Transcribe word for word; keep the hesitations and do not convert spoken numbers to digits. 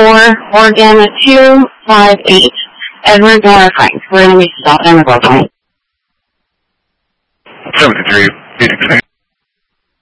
four, Oregon two five eight. Edward Nora Frank. We're going to be stopping in the roadway. seventy-three, eighty-six.